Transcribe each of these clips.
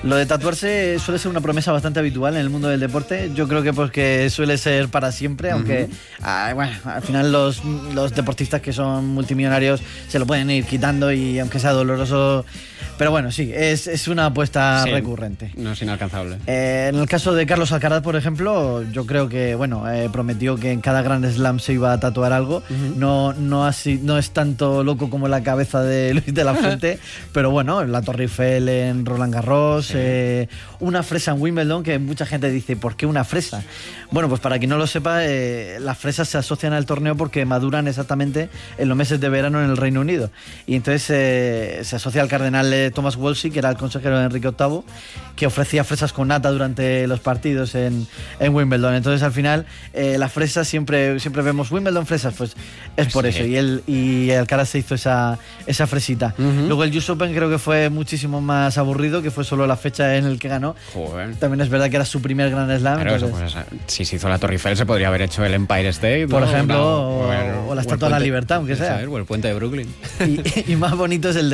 Lo de tatuarse suele ser una promesa bastante habitual en el mundo del deporte. Yo creo que porque suele ser para siempre, aunque bueno, al final los deportistas que son multimillonarios se lo pueden ir quitando y aunque sea doloroso. Pero bueno, sí, es una apuesta recurrente. No es inalcanzable. En el caso de Carlos Alcaraz, por ejemplo, yo creo que prometió que en cada Grand Slam se iba a tatuar algo. No es tanto loco como la cabeza de Luis de la Fuente, pero bueno, la Torre Eiffel en Roland Garros, una fresa en Wimbledon, que mucha gente dice, ¿por qué una fresa? Bueno, pues para quien no lo sepa, las fresas se asocian al torneo porque maduran exactamente en los meses de verano en el Reino Unido. Y entonces se asocia al cardenal Thomas Wolsey, que era el consejero de Enrique VIII, que ofrecía fresas con nata durante los partidos en Wimbledon. Entonces al final las fresas siempre vemos Wimbledon fresas, pues es por eso. Y Alcaraz se hizo esa fresita. Luego el US Open creo que fue muchísimo más aburrido, que fue solo la fecha en el que ganó. Joder. También es verdad que era su primer Grand Slam. Claro, entonces, si se hizo la Torre Eiffel se podría haber hecho el Empire State, por ¿no? ejemplo, o la Estatua de la Libertad, aunque sea. O el puente de Brooklyn. Y más bonito es el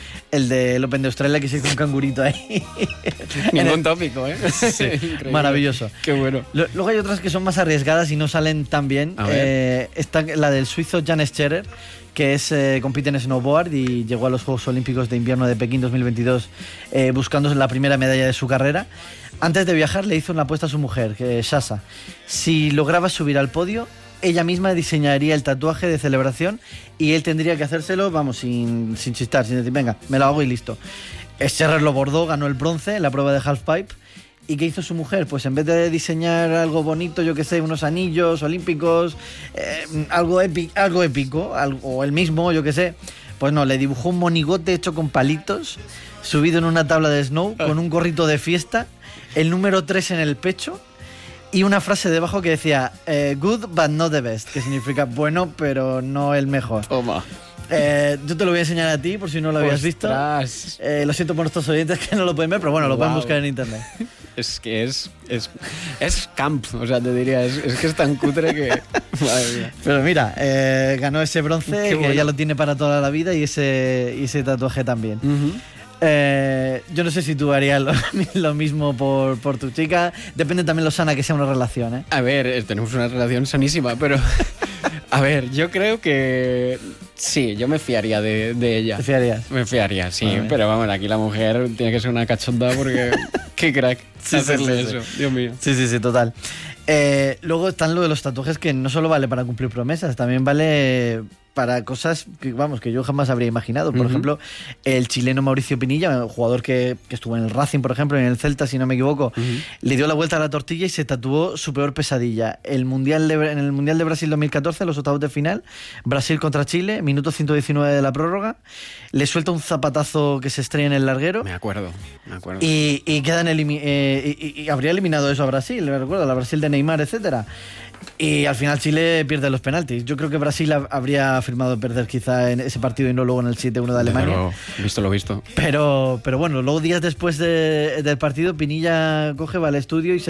del Open de Australia, que se hizo un cangurito ahí. Ningún tópico, ¿eh? Sí, maravilloso. Qué bueno. Luego hay otras que son más arriesgadas y no salen tan bien. Está la del suizo Jan Scherer, que compite en snowboard y llegó a los Juegos Olímpicos de Invierno de Pekín 2022 buscando la primera medalla de su carrera. Antes de viajar le hizo una apuesta a su mujer, Shasa. Si lograba subir al podio, ella misma diseñaría el tatuaje de celebración y él tendría que hacérselo, vamos, sin chistar, sin decir, venga, me lo hago y listo. Scherer lo bordó, ganó el bronce en la prueba de halfpipe. ¿Y qué hizo su mujer? Pues en vez de diseñar algo bonito, yo qué sé, unos anillos olímpicos, algo épico, o el mismo, yo qué sé, pues no, le dibujó un monigote hecho con palitos, subido en una tabla de snow, con un gorrito de fiesta, el número 3 en el pecho y una frase debajo que decía good but not the best, que significa bueno pero no el mejor. Toma. Yo te lo voy a enseñar a ti por si no lo habías visto. Lo siento por nuestros oyentes que no lo pueden ver, pero bueno, lo pueden buscar en internet. Es que es camp, o sea, te diría, es que es tan cutre que... Madre mía. Pero mira, ganó ese bronce, que bueno, ya lo tiene para toda la vida, y ese tatuaje también. Yo no sé si tú harías lo mismo por tu chica. Depende también lo sana que sea una relación, ¿eh? A ver, tenemos una relación sanísima, pero... A ver, yo creo que... Sí, yo me fiaría de ella. ¿Te fiarías? Me fiaría, sí, pero vamos, aquí la mujer tiene que ser una cachonda porque... ¡Qué crack! Hacerle eso, Dios mío. Sí, total. Luego están lo de los tatuajes, que no solo vale para cumplir promesas, también vale para cosas que yo jamás habría imaginado. Por ejemplo, el chileno Mauricio Pinilla, jugador que estuvo en el Racing, por ejemplo, en el Celta, si no me equivoco, le dio la vuelta a la tortilla y se tatuó su peor pesadilla. En el Mundial de Brasil 2014, los octavos de final, Brasil contra Chile, minuto 119 de la prórroga, le suelta un zapatazo que se estrella en el larguero. Me acuerdo. Y quedan y habría eliminado eso a Brasil, me recuerdo, la Brasil de Neymar, etcétera. Y al final Chile pierde los penaltis. Yo creo que Brasil habría firmado perder quizá en ese partido y no luego en el 7-1 de Alemania. Luego, visto lo visto. Pero bueno, luego días después del partido, Pinilla va al estudio y